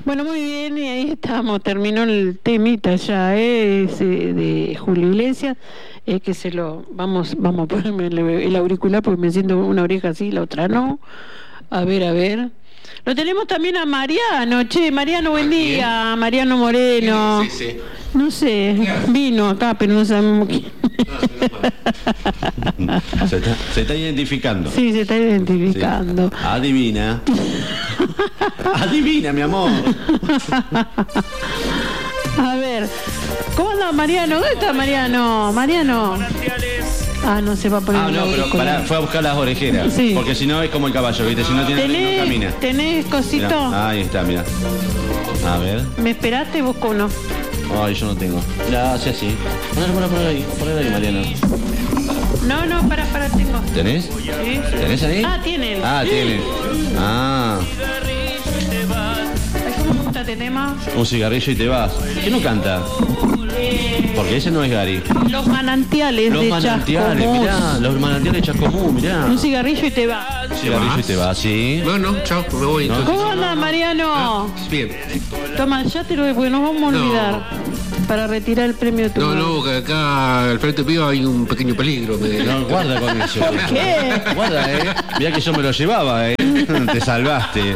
Bueno, muy bien, y ahí estamos, terminó el temita ya, de Julio Iglesias, que se lo, vamos a ponerme el auricular porque me siento una oreja así, la otra no. A ver. Lo tenemos también a Mariano, Mariano, buen día, Mariano Moreno. Sí. No sé, vino acá, pero no sabemos quién. Se está identificando. Sí, se está identificando. Sí. Adivina. Adivina, mi amor. A ver, ¿cómo anda Mariano? ¿Dónde está Mariano? Ah, no se va a poner. Ah, no, pero fue a buscar las orejeras. Sí. Porque si no es como el caballo, ¿viste? Si no tiene no camina. ¿Tenés cosito? Mirá, ahí está, mira. A ver. ¿Me esperaste? Busco uno. Ay, yo no tengo. Ya, hace así. Poner ahí, Mariano. No, para, tengo. ¿Tenés? Sí. ¿Tenés ahí? Ah, tienen. Tiene. Ah. ¿Cómo me gusta este tema? Un cigarrillo y te vas. ¿Quién no canta? Porque ese no es Gary. Los manantiales de Chascomús. Mirá, los manantiales de Chascomús, mirá. Un cigarrillo y te vas. Cigarrillo y te vas, sí. Bueno, chao, me voy. No. ¿Cómo anda Mariano? Bien. Toma, ya te lo doy porque nos vamos a olvidar. Para retirar el premio de tu madre. No, que acá al frente mío hay un pequeño peligro. No, guarda con eso. ¿Qué? Guarda, Mirá que yo me lo llevaba, Te salvaste.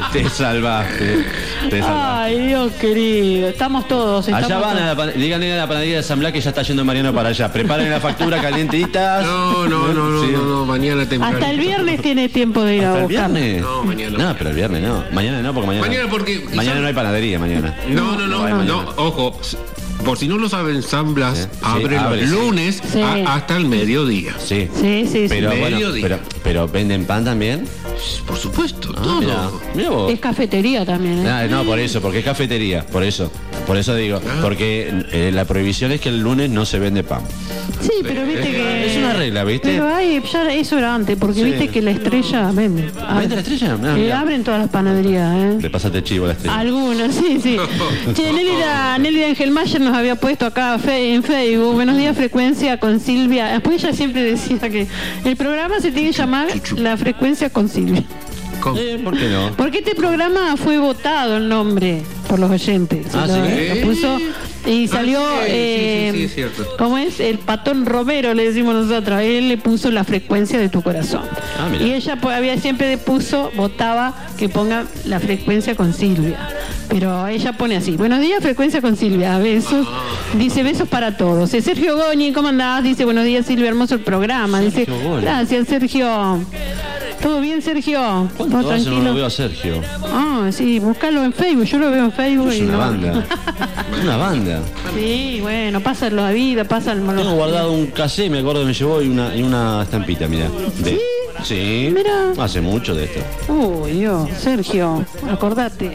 Ay, Dios querido. Estamos todos. Allá van, díganle a la panadería de San Blas que ya está yendo Mariano para allá. Preparen la factura calientitas. No, mañana temprano. Hasta el viernes tiene tiempo de ir a ¿Hasta el buscar. viernes? No, mañana. No, pero el viernes no. Mañana no, porque mañana no hay panadería mañana. No, ojo. Por si no lo saben, San Blas abre los lunes hasta el mediodía. Sí. Pero mediodía. Bueno, pero ¿venden pan también? Por supuesto, todo. Mirá vos. Es cafetería también, No, por eso, porque es cafetería, por eso digo, porque la prohibición es que el lunes no se vende pan. Sí, pero viste que... Es una regla, ¿viste? Pero ya eso era antes, porque viste que la Estrella vende. ¿Vende la Estrella? Mirá. Abren todas las panaderías, Le pasaste chivo a la Estrella. Algunas, sí. Che, Nelly Angelmayer nos había puesto acá en Facebook, buenos días, frecuencia con Silvia. Después ella siempre decía que el programa se tiene que llamar La Frecuencia con Silvia. ¿Por qué no? Porque este programa fue votado el nombre por los oyentes. ¿Sí? Lo puso y salió, sí, es cierto. ¿cómo es? El Patón Romero, le decimos nosotros. Él le puso La Frecuencia de tu corazón. Mira. Y ella siempre votaba que ponga La Frecuencia con Silvia. Pero ella pone así: buenos días, Frecuencia con Silvia, besos. Dice besos para todos. Sergio Goñi, ¿cómo andás? Dice buenos días, Silvia, hermoso el programa. Dice gracias, Sergio. ¿Todo bien, Sergio? ¿Cuánto ¿Todo hace tranquilo? no lo veo a Sergio? Sí, búscalo en Facebook. Yo lo veo en Facebook. Es una banda. Es una banda. Sí, bueno, pasa la vida, pasa el malo. Tengo guardado un cassette, me acuerdo que me llevó y una estampita, mirá. Sí. Mirá. Hace mucho de esto. Uy, Dios, Sergio, acordate.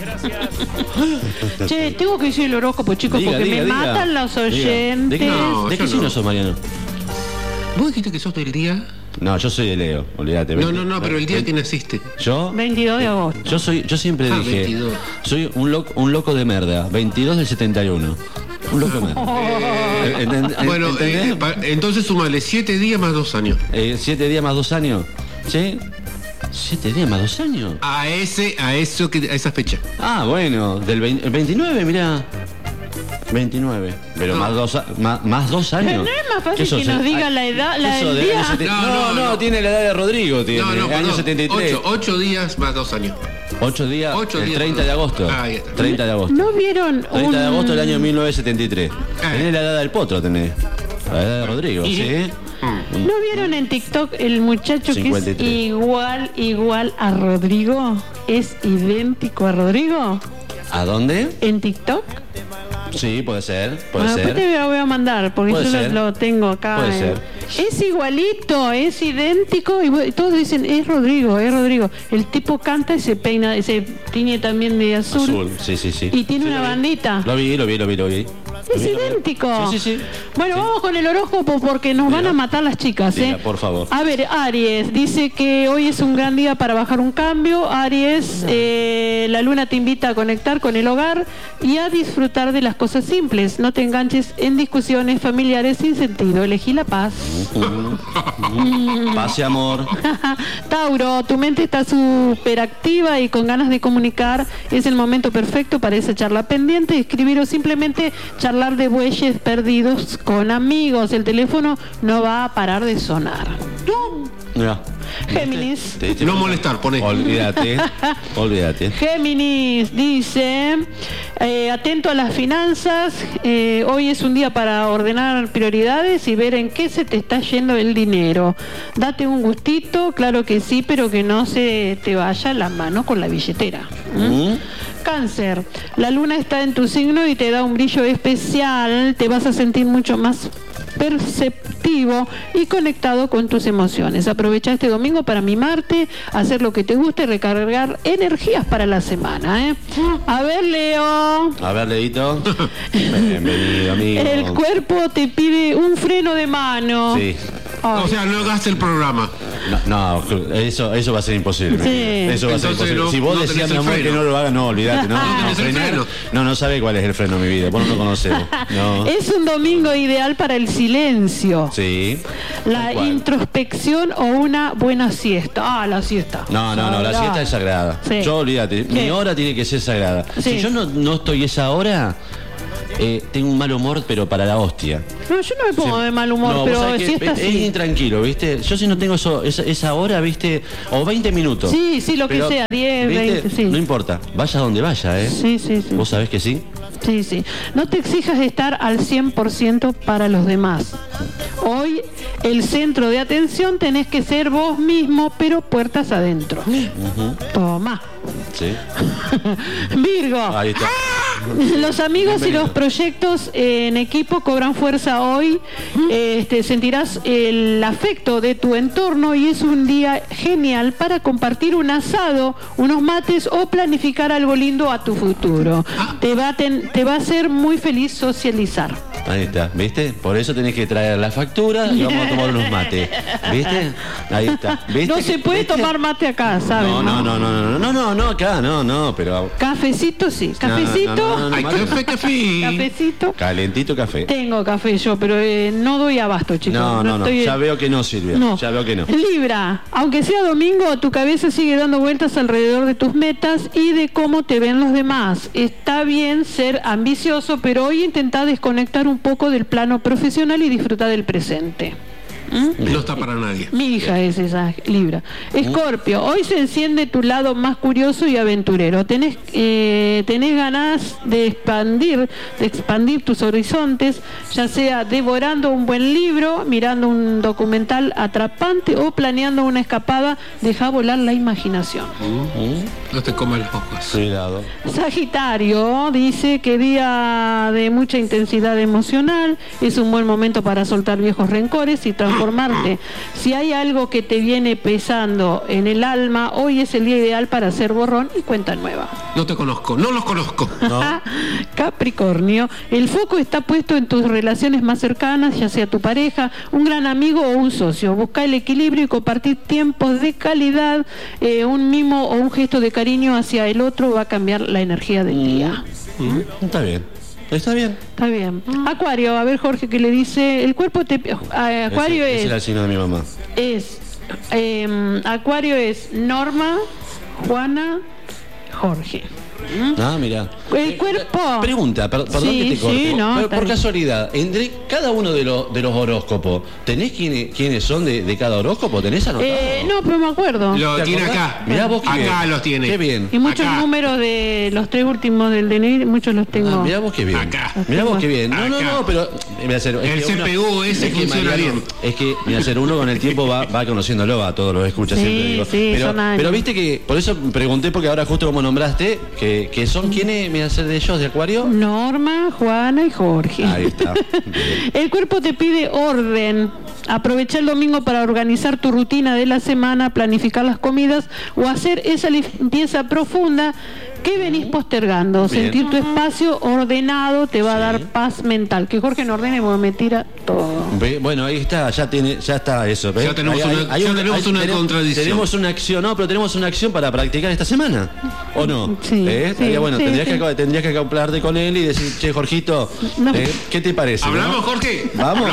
Che, tengo que decir el horóscopo, chicos, porque me matan los oyentes. ¿De qué signo sos, Mariano? ¿Vos dijiste que sos del día? No, yo soy de Leo, olvídate. No, pero el día que naciste. ¿Yo? 22 de agosto. Yo siempre dije, 22. soy un loco de merda, 22 del 71. Un loco de merda. Bueno, ¿entendés? entonces súmale 7 días más 2 años. 7 días más 2 años. ¿Sí? 7 días más 2 años. A esa fecha. Ah, bueno, el 29, mirá. 29, pero más 2 años. No es más fácil que nos diga la edad, el día. No, tiene la edad de Rodrigo, tiene año 73. 8 días más 2 años. 8 días, el 30 de agosto. Ahí está. 30 de agosto. ¿No vieron 30 de agosto del año 1973. Tenés la edad del potro, tenés. La edad de Rodrigo, ¿sí? ¿No vieron en TikTok el muchacho 53. Que es igual a Rodrigo? ¿Es idéntico a Rodrigo? ¿A dónde? ¿En TikTok? Sí, puede ser. Después te lo voy a mandar, porque yo lo tengo acá. Puede ser. Es igualito, es idéntico, y todos dicen, es Rodrigo. El tipo canta y se peina, se tiñe también de azul. Sí. Y tiene una bandita. Lo vi. Es idéntico. Sí. Bueno, vamos con el horóscopo porque nos van a matar las chicas. Diga, por favor. A ver, Aries, dice que hoy es un gran día para bajar un cambio. Aries, la luna te invita a conectar con el hogar y a disfrutar de las cosas simples. No te enganches en discusiones familiares sin sentido. Elegí la paz. Paz y amor. Tauro, tu mente está súper activa y con ganas de comunicar. Es el momento perfecto para esa charla pendiente, escribir o simplemente charlar de bueyes perdidos con amigos. El teléfono no va a parar de sonar. Ya. Géminis. No molestar, pone. Olvídate. Géminis dice, atento a las finanzas, hoy es un día para ordenar prioridades y ver en qué se te está yendo el dinero. Date un gustito, claro que sí, pero que no se te vaya la mano con la billetera. Cáncer, la luna está en tu signo y te da un brillo especial, te vas a sentir mucho más perceptivo y conectado con tus emociones. Aprovecha este domingo para mimarte, hacer lo que te guste y recargar energías para la semana. A ver, Leo. A ver, Leito. Bienvenido, amigo. El cuerpo te pide un freno de mano. Sí. Ay. O sea, no hagas el programa. No, eso va a ser imposible. Sí. Eso va a ser Entonces imposible. no- si vos no decías, tenés mi el amor, freno. que no lo hagas, no, olvídate. No, No tenés el frenar. freno. No sabe cuál es el freno, mi vida. Vos no lo conocés. No. Es un domingo ideal para el silencio, Sí. la Tal cual. introspección o una buena siesta. La siesta. No, la Sagrada. siesta es sagrada. Sí. Yo olvídate, mi ¿Qué? hora tiene que ser sagrada. Sí. Si yo no estoy esa hora, tengo un mal humor, pero para la hostia. No, yo no me pongo de mal humor, No, vos pero sabés que siesta es sí. intranquilo, ¿viste? Yo si no tengo esa hora, ¿viste? O 20 minutos. Sí, lo que Pero, sea, 10, ¿viste? 20, sí. No importa, vaya donde vaya, ¿eh? Sí. ¿Vos sabés que sí? Sí. No te exijas estar al 100% para los demás. Hoy, el centro de atención tenés que ser vos mismo, pero puertas adentro. Toma. Sí. Virgo. Ahí está. Los amigos y Bienvenido. los proyectos en equipo cobran fuerza hoy. Sentirás el afecto de tu entorno y es un día genial para compartir un asado, unos mates o planificar algo lindo a tu futuro. Te va a hacer muy feliz socializar. Ahí está, ¿viste? Por eso tenés que traer la factura y vamos a tomar unos mates. ¿Viste? Ahí está. ¿Viste? No se puede ¿Viste? tomar mate acá, ¿sabes? No, acá, no, pero... Cafecito sí, cafecito, No, Ay, mate. café. cafecito. Calentito café. Tengo café yo, pero no doy abasto, chicos. No, estoy- ya veo que no, Silvia. No. Ya veo que no. Libra, aunque sea domingo, tu cabeza sigue dando vueltas alrededor de tus metas y de cómo te ven los demás. Está bien ser ambicioso, pero hoy intenta desconectar un poco del plano profesional y disfrutar del presente. No está para nadie. Mi hija es esa, Libra. Escorpio, hoy se enciende tu lado más curioso y aventurero. Tenés ganas de expandir tus horizontes, ya sea devorando un buen libro, mirando un documental atrapante o planeando una escapada. Deja volar la imaginación. No te comas los ojos. Cuidado. Sagitario dice que día de mucha intensidad emocional, es un buen momento para soltar viejos rencores y transformarte. Si hay algo que te viene pesando en el alma, hoy es el día ideal para hacer borrón y cuenta nueva. No te conozco, no los conozco. Capricornio, el foco está puesto en tus relaciones más cercanas, ya sea tu pareja, un gran amigo o un socio. Busca el equilibrio y compartir tiempos de calidad. Un mimo o un gesto de cariño hacia el otro va a cambiar la energía del día. Está bien. Está bien. Está bien. Acuario, a ver Jorge, ¿qué le dice? El cuerpo te... Acuario Ese era el signo de mi mamá. Acuario es Norma, Juana, Jorge. Mira. El cuerpo. Pregunta, perdón Sí, que te corte. sí, no, está por bien. casualidad, entre cada uno de los horóscopos, ¿tenés quiénes son de cada horóscopo? ¿Tenés anotado? No, pero me acuerdo. Lo ¿Te tiene acordás? acá. Mirá vos qué Acá bien. los tiene. Qué bien. Y muchos Acá. números de los 3 últimos del DNI, muchos los tengo. Mirá vos qué bien. Acá. Mirá vos qué bien. Acá. No, pero es El que CPU ese funciona bien. Es que uno con el tiempo va conociéndolo a todos los escuchas, Sí, siempre digo. sí, son años. Pero viste que, por eso pregunté, porque ahora justo como nombraste, que son quiénes, me hacer de ellos, de Acuario. Norma, Juana y Jorge. Ahí está. El cuerpo te pide orden. Aprovecha el domingo para organizar tu rutina de la semana, planificar las comidas o hacer esa limpieza profunda ¿Qué venís postergando? Bien. Sentir tu espacio ordenado te va a dar paz mental. Que Jorge no ordene porque me tira todo. Bueno, ahí está, ya está eso. Ya tenemos una contradicción. Tenemos una acción, no, pero tenemos una acción para practicar esta semana, ¿o no? Sí, Estaría bueno, sí, tendrías que acoplarte con él y decir, che, Jorgito, No. ¿qué te parece? ¿Hablamos, ¿no? Jorge? ¿Vamos?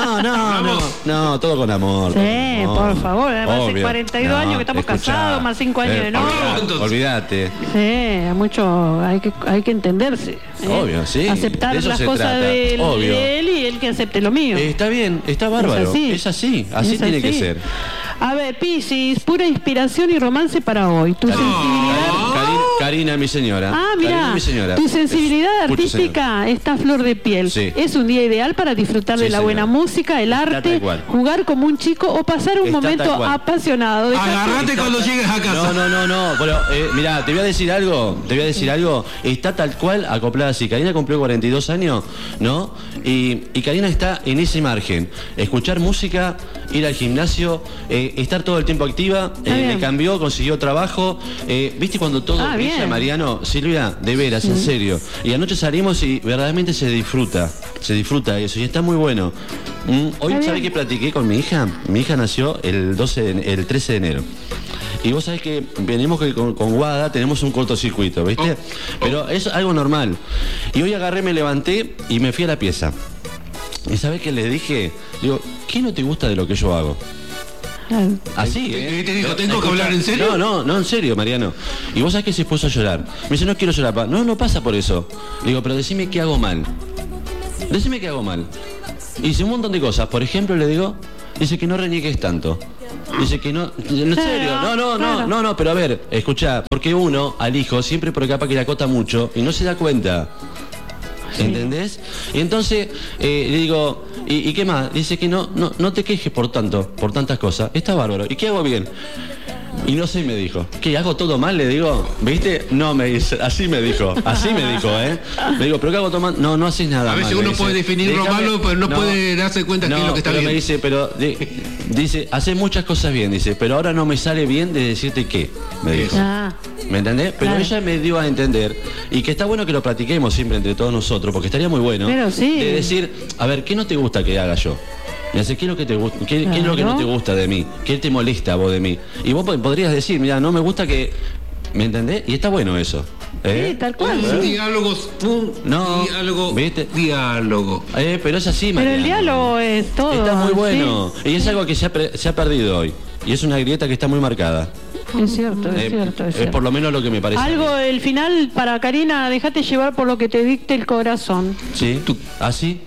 No, todo con amor. Sí, No, por favor, además hace obvio. 42 años que estamos Escuchá, casados, más 5 años de novio. Olvídate. Sí, mucho, hay que entenderse. Obvio, sí, Aceptar de eso las se cosas trata, de obvio. él y él que acepte lo mío. Está bien, está bárbaro. Es así tiene que ser. A ver, Piscis, pura inspiración y romance para hoy. Tu sensibilidad. Karina, mi señora. Ah, mira, Karina, mi señora. tu sensibilidad Escuche, artística está a flor de piel. Sí. Es un día ideal para disfrutar Sí, de la señora. buena música, el Está arte, tal cual. jugar como un chico o pasar un Está momento tal cual. apasionado. Agarrate cuando llegues a casa. No. Pero, mira, te voy a decir algo. Está tal cual acoplada así. Karina cumplió 42 años, ¿no? Y Karina está en ese margen. Escuchar música, ir al gimnasio, estar todo el tiempo activa. Le cambió, consiguió trabajo. ¿Viste cuando todo brilla, bien. Mariano? Silvia, de veras, en serio. Y anoche salimos y verdaderamente se disfruta eso. Y está muy bueno. Hoy, ¿sabés qué platiqué con mi hija? Mi hija nació el 13 de enero. Y vos sabés que venimos con Guada, tenemos un cortocircuito, ¿viste? Pero es algo normal. Y hoy agarré, me levanté y me fui a la pieza. ¿Y sabés qué le dije? Digo, ¿qué no te gusta de lo que yo hago? Así, ¿Y te dijo, tengo que hablar en serio? No, en serio, Mariano. Y vos sabés que se puso a llorar. Me dice, no quiero llorar, pa. No pasa por eso. Le digo, pero decime qué hago mal. Decime qué hago mal. Y dice un montón de cosas. Por ejemplo, le digo, dice que no reniegues tanto. Dice que no, en serio, no, pero a ver, escuchá, porque uno al hijo siempre por capaz que le acota mucho y no se da cuenta. ¿Entendés? Y entonces le digo, ¿y qué más? Dice que no te quejes por tantas cosas. Está bárbaro. ¿Y qué hago bien? Y no sé, me dijo. ¿Qué, hago todo mal? Le digo, ¿viste? No, me dice, así me dijo, Le digo, ¿pero qué hago todo mal? No haces nada mal. A veces uno puede definir lo malo, pero no puede darse cuenta qué es lo que está bien. Me dice, dice, haces muchas cosas bien, dice, pero ahora no me sale bien de decirte qué, me dijo. ¿Me entendés? Pero ella me dio a entender, y que está bueno que lo platiquemos siempre entre todos nosotros, porque estaría muy bueno, de decir, a ver, ¿qué no te gusta que haga yo? Y hace, ¿qué es lo que te gusta? ¿Qué es lo que no te gusta de mí? ¿Qué te molesta a vos de mí? Y vos podrías decir, mira, no me gusta que... ¿Me entendés? Y está bueno eso. Sí, tal cual. Diálogos, diálogo, ¿viste? Diálogo. Pero es así, Pero el diálogo es todo. Está muy bueno. Y es algo que se ha perdido hoy. Y es una grieta que está muy marcada. Es cierto. Es por lo menos lo que me parece. Algo, el final para Karina, déjate llevar por lo que te dicte el corazón. Sí, así.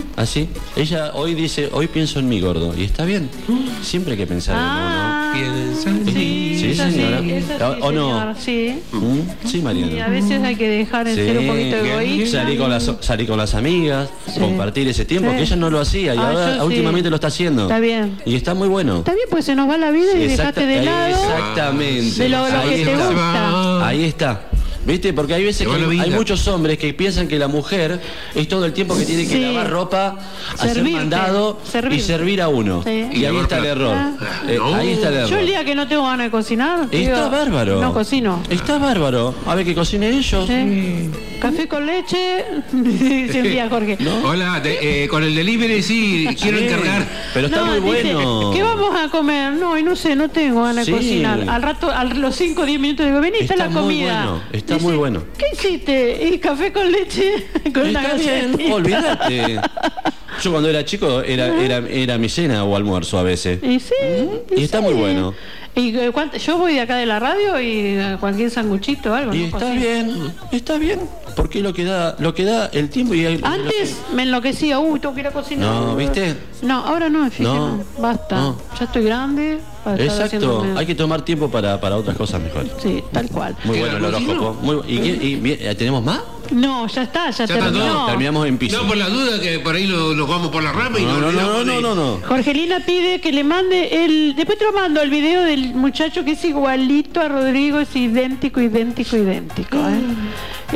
Ella hoy dice, hoy pienso en mí, gordo. Y está bien. Siempre hay que pensar en uno. Piensa en mí. Sí, señora. ¿O no? Señor, sí. Sí, Mariana. Y a veces hay que dejar en ser un poquito egoísta. Salir con las amigas, compartir ese tiempo, que ella no lo hacía y ahora últimamente lo está haciendo. Está bien. Y está muy bueno. Está bien, pues se nos va la vida y dejaste de lado. Exactamente. De lo que te gusta. Ahí está. ¿Viste? Porque hay veces que hay muchos hombres que piensan que la mujer es todo el tiempo que tiene que lavar ropa, hacer mandado y servir a uno. Sí. Y ahí está el error. Ahí está el error. Yo el día que no tengo ganas de cocinar, está bárbaro. No cocino. Está bárbaro. A ver que cocinen ellos. Sí. Café con leche, dice el día Jorge. ¿No? Hola, con el delivery sí, quiero encargar. Pero está muy bueno. ¿Qué vamos a comer? No, y no sé, no tengo ganas de cocinar. Al rato, a los 5 o 10 minutos digo, vení, está la comida. Está muy bueno. ¿Qué hiciste? ¿Y café con leche? Con una galletita. Olvídate. Yo cuando era chico era mi cena o almuerzo a veces. Y sí. Y está muy bueno. Y yo voy de acá de la radio y cualquier sanguchito o algo. Y está bien. Porque lo que da el tiempo y antes me enloquecía, tengo que ir a cocinar. No, ¿viste? No, ahora no, fíjate, no. Basta. No. Ya estoy grande. Exacto, hay que tomar tiempo para otras cosas mejores. Sí, tal cual. Muy bueno el horóscopo. ¿Y tenemos más? No, ya terminó. Terminamos en piso. No, por la duda que por ahí nos vamos por la rama y no. Jorgelina pide que le mande después te lo mando el video del muchacho que es igualito a Rodrigo, es idéntico.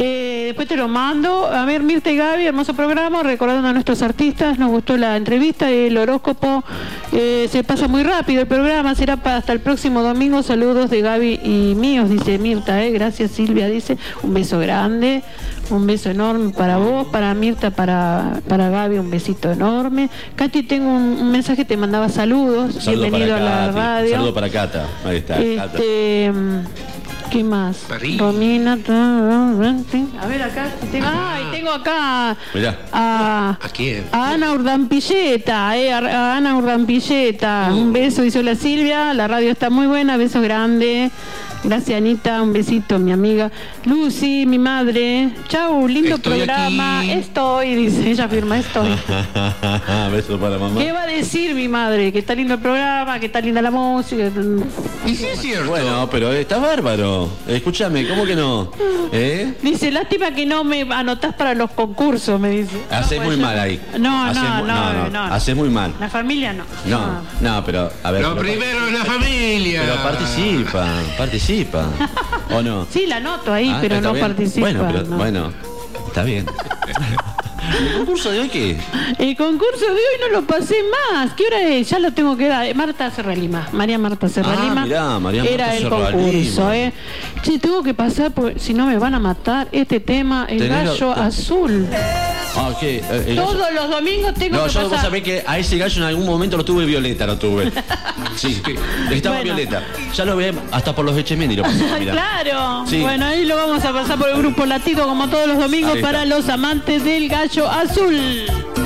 después te lo mando. A ver, Mirta y Gaby, hermoso programa, recordando a nuestros artistas. Nos gustó la entrevista, el horóscopo. Se pasa muy rápido el programa, será hasta el próximo domingo. Saludos de Gaby y míos, dice Mirta. Gracias, Silvia, dice. Un beso grande, un beso enorme para vos, para Mirta, para Gaby, un besito enorme. Katy, tengo un mensaje, te mandaba saludos. Bienvenido a la radio. Saludo para Cata. Ahí está. Cata. ¿Qué más? París. Romina. A ver acá. Tengo acá. Mirá. ¿A quién? A Ana Urdampilleta. A Ana Urdampilleta. Un beso, dice la Silvia. La radio está muy buena. Beso grande. Gracias, Anita. Un besito, mi amiga. Lucy, mi madre. Chau, lindo Estoy programa. aquí. Estoy, dice. Ella firma, estoy. Beso para mamá. ¿Qué va a decir mi madre? Que está lindo el programa, que está linda la música. Y sí es cierto. Bueno, pero está bárbaro. Escúchame, ¿cómo que no? Dice, lástima que no me anotás para los concursos, me dice. Haces muy mal ahí. No. Haces muy mal. La familia no. No, pero a ver. Lo primero es la familia. Pero participa. ¿O no? Sí, la anoto ahí, pero no bien. participa. Bueno, está bien. ¿El concurso de hoy qué? El concurso de hoy no lo pasé más. ¿Qué hora es? Ya lo tengo que dar. Marta Serralima. María Marta Serralima. Mirá, María Marta era el Serralima. concurso, Sí, tengo que pasar, porque si no me van a matar. Este tema, el gallo azul. ¿Qué? Todos los domingos tengo que yo pasar. vos sabés que a ese gallo en algún momento lo tuve violeta, lo tuve. Sí, estaba Bueno. violeta. Ya lo ve hasta por los Echemendi lo pasamos, mirá. Claro. Sí. Bueno, ahí lo vamos a pasar por el grupo Latido como todos los domingos Ahí está. para los amantes del gallo azul.